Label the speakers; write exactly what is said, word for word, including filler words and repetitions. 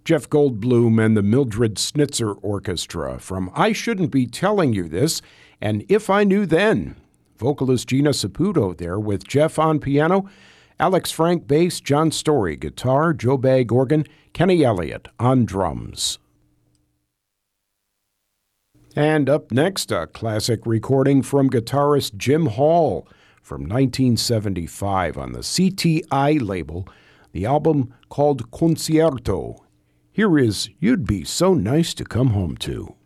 Speaker 1: Jeff Goldblum and the Mildred Snitzer Orchestra from I Shouldn't Be Telling You This and If I Knew Then. Vocalist Gina Saputo there with Jeff on piano, Alex Frank bass, John Story guitar, Joe Bagg organ, Kenny Elliott on drums. And up next, a classic recording from guitarist Jim Hall from nineteen seventy-five on the C T I label, the album called Concierto. Here is You'd Be So Nice to Come Home To.